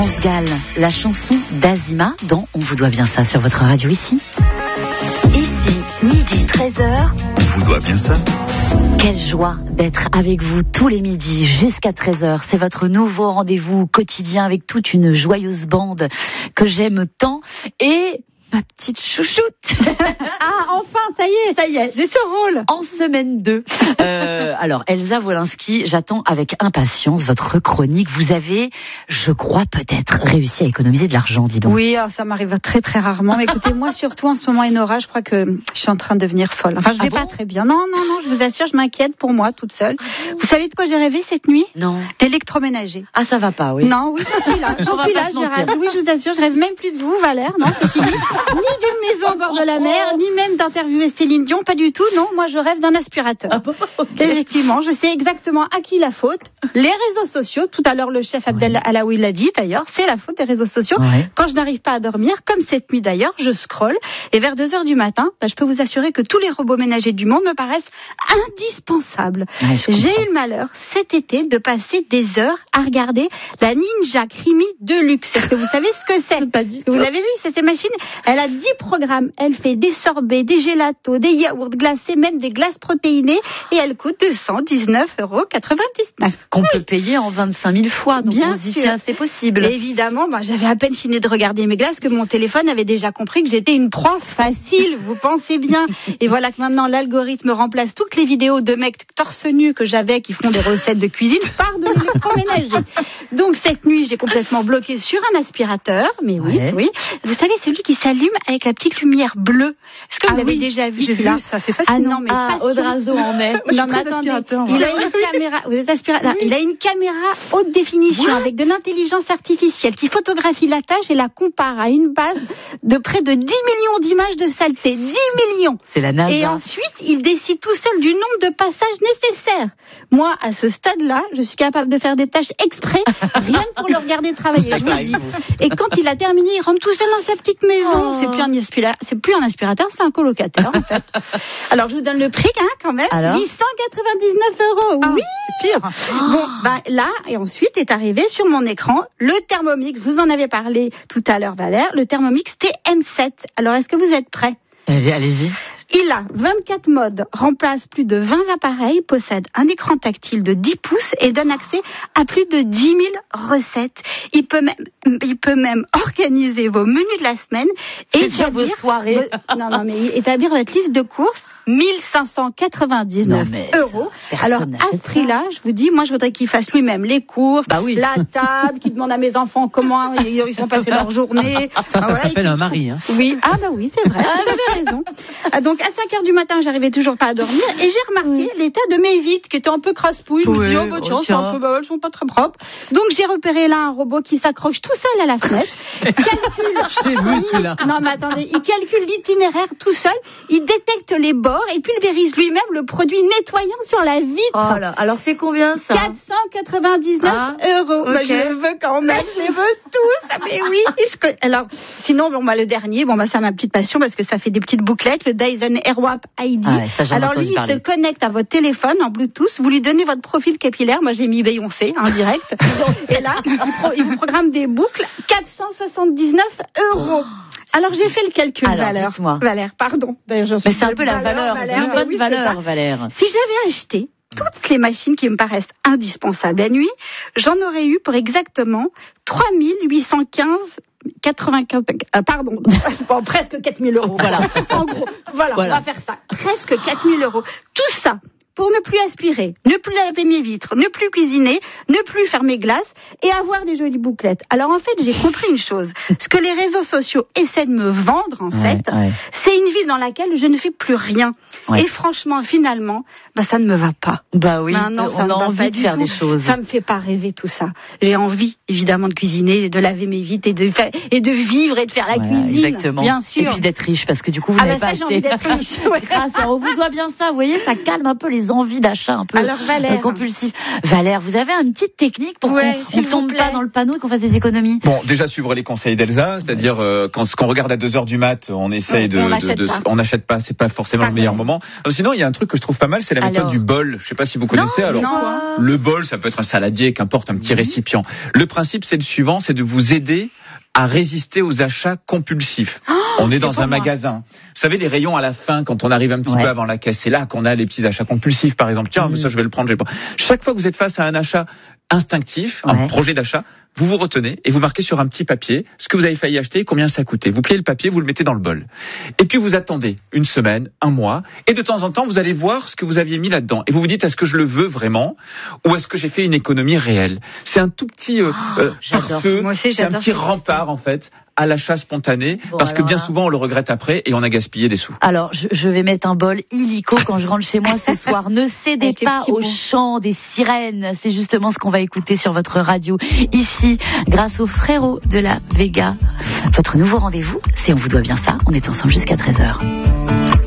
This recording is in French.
France Gall, la chanson d'Azima dont On vous doit bien ça sur votre radio ici. Ici, midi 13h. On vous doit bien ça. Quelle joie d'être avec vous tous les midis jusqu'à 13h. C'est votre nouveau rendez-vous quotidien avec toute une joyeuse bande que j'aime tant et ma petite chouchoute. Ah, enfin, ça y est, j'ai ce rôle. En semaine 2. Alors, Elsa Wolinski, j'attends avec impatience votre chronique. Vous avez, je crois, peut-être réussi à économiser de l'argent, dis donc. Oui, alors ça m'arrive très très rarement. Mais écoutez, moi surtout en ce moment, Enora, je crois que je suis en train de devenir folle. Enfin, je vais pas très bien. Non, je vous assure, je m'inquiète pour moi, toute seule. Vous savez de quoi j'ai rêvé cette nuit ? Non. D'électroménager. Ah, ça va pas, oui. Non, oui, j'en suis là, oui, je vous assure, je rêve même plus de vous, Valère, non, c'est fini. Ni d'une maison au bord de la mer, ni même d'interviewer Céline Dion, pas du tout, non, moi je rêve d'un aspirateur. Ah bon, okay. Effectivement, je sais exactement à qui la faute. Les réseaux sociaux, tout à l'heure le chef Abdel Alaoui l'a dit d'ailleurs, c'est la faute des réseaux sociaux. Ouais. Quand je n'arrive pas à dormir, comme cette nuit d'ailleurs, je scrolle et vers 2h du matin, je peux vous assurer que tous les robots ménagers du monde me paraissent indispensables. Ouais, j'ai eu le malheur cet été de passer des heures à regarder la Ninja Creamy Deluxe. Est-ce que vous savez ce que c'est ? Pas du tout. Vous l'avez vu, c'est cette machine. Elle a 10 programmes. Elle fait des sorbets, des gélatos, des yaourts glacés, même des glaces protéinées. Et elle coûte 219,99 €. Qu'on peut payer en 25 000 fois. Donc bien on se dit, tiens, c'est possible. Évidemment, j'avais à peine fini de regarder mes glaces que mon téléphone avait déjà compris que j'étais une proie facile. Vous pensez bien. Et voilà que maintenant, l'algorithme remplace toutes les vidéos de mecs torse nu que j'avais qui font des recettes de cuisine par de l'électroménager. Donc cette nuit, j'ai complètement bloqué sur un aspirateur. Mais oui, oui. Vous savez, celui qui s'allume avec la petite lumière bleue. Est-ce que vous l'avez déjà vu? J'ai vu ça, c'est fascinant. Ah non, mais Audrazo en est. Non, mais attendez, il a une caméra, vous êtes aspirateur, il a une caméra haute définition avec de l'intelligence artificielle qui photographie la tâche et la compare à une base de près de 10 millions d'images de saleté. 10 millions. C'est la NASA. Et ensuite, il décide tout seul du nombre de passages nécessaires. Moi, à ce stade-là, je suis capable de faire des tâches exprès, rien que pour le regarder travailler, je vous le dis. Et quand il a terminé, il rentre tout seul dans sa petite maison. C'est plus un aspirateur, c'est un colocataire, en fait. Alors, je vous donne le prix, quand même. Alors 899 €. Oui. C'est pire. Bon, là, et ensuite est arrivé sur mon écran le Thermomix. Vous en avez parlé tout à l'heure, Valère. Le Thermomix TM7. Alors, est-ce que vous êtes prêts? Allez-y. Il a 24 modes, remplace plus de 20 appareils, possède un écran tactile de 10 pouces et donne accès à plus de 10 000 recettes. Il peut même organiser vos menus de la semaine et vos soirées. Mais établir votre liste de courses. 1599 €. Alors, à ce prix-là, je vous dis, moi, je voudrais qu'il fasse lui-même les courses, la table, qu'il demande à mes enfants comment ils ont passé leur journée. Ça s'appelle un mari, hein. Oui, oui, c'est vrai, vous avez raison. Donc, à 5h du matin, j'arrivais toujours pas à dormir et j'ai remarqué l'état de mes vitres qui étaient un peu crasse-pouille. Je me dis, tiens, elles sont pas très propres. Donc, j'ai repéré là un robot qui s'accroche tout seul à la fenêtre. Je l'ai vu, celui-là. Non, mais attendez, il calcule l'itinéraire tout seul, il détecte les bords et pulvérise lui-même le produit nettoyant sur la vitre. Oh là, alors c'est combien ça? 499 €. Okay. Je le veux quand même, je les veux tous. Mais oui. Alors, sinon, le dernier, ça ma petite passion parce que ça fait des petites bouclettes, le Dyson Airwrap ID. Alors lui, il se connecte à votre téléphone en Bluetooth, vous lui donnez votre profil capillaire. Moi, j'ai mis Beyoncé, direct. Et là, il vous programme des boucles, 479 €. Alors, j'ai fait le calcul, Valère, pardon. Mais c'est un peu la valeur, une bonne valeur, Valère. Si j'avais acheté toutes les machines qui me paraissent indispensables la nuit, j'en aurais eu pour exactement 3815,95 presque 4 000 €. Voilà. En gros, on va faire ça. Presque 4 000 €. Tout ça pour ne plus aspirer, ne plus laver mes vitres, ne plus cuisiner, ne plus faire mes glaces et avoir des jolies bouclettes. Alors en fait, j'ai compris une chose. Ce que les réseaux sociaux essaient de me vendre, c'est une vie dans laquelle je ne fais plus rien. Ouais. Et franchement, finalement, ça ne me va pas. Maintenant, on a envie de faire des choses. Ça me fait pas rêver tout ça. J'ai envie, évidemment, de cuisiner, de laver mes vitres et de vivre et de faire la cuisine. Exactement. Bien sûr. Et puis d'être riche, parce que du coup, vous n'avez pas acheté. J'ai envie d'être riche. Grâce, on vous doit bien ça. Vous voyez, ça calme un peu les ces envies d'achat un peu compulsifs. Valère, vous avez une petite technique pour qu'on ne tombe pas dans le panneau et qu'on fasse des économies? Bon, déjà suivre les conseils d'Elsa, c'est-à-dire quand on regarde à 2h du mat, on essaye on n'achète pas, c'est pas forcément le meilleur moment. Sinon, il y a un truc que je trouve pas mal, c'est la méthode du bol. Je sais pas si vous connaissez. Le bol, ça peut être un saladier, qu'importe, un petit récipient. Le principe, c'est le suivant, c'est de vous aider à résister aux achats compulsifs. On est dans un magasin. Vous savez, les rayons à la fin, quand on arrive un petit peu avant la caisse, c'est là qu'on a les petits achats compulsifs, par exemple. Tiens, ça, je vais le prendre, Chaque fois que vous êtes face à un achat instinctif, un projet d'achat, vous vous retenez et vous marquez sur un petit papier ce que vous avez failli acheter et combien ça a coûté. Vous pliez le papier, vous le mettez dans le bol. Et puis vous attendez une semaine, un mois, et de temps en temps, vous allez voir ce que vous aviez mis là-dedans. Et vous vous dites, est-ce que je le veux vraiment ou est-ce que j'ai fait une économie réelle? C'est un tout petit pare-feu, c'est un petit rempart, en fait, à l'achat spontané, parce que bien souvent, on le regrette après et on a gaspillé des sous. Alors, je vais mettre un bol illico quand je rentre chez moi ce soir. Ne cédez pas au chant des sirènes. C'est justement ce qu'on va écouter sur votre radio. Ici, grâce aux frérots de la Vega. Votre nouveau rendez-vous, c'est On vous doit bien ça. On est ensemble jusqu'à 13h.